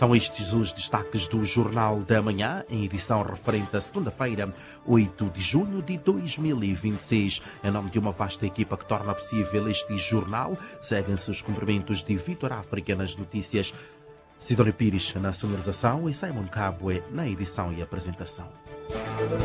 São estes os destaques do Jornal da Manhã, em edição referente à segunda-feira, 8 de junho de 2026. Em nome de uma vasta equipa que torna possível este jornal, seguem-se os cumprimentos de Vitor África nas notícias, Sidónia Pires na sonorização e Simon Cabwe na edição e apresentação.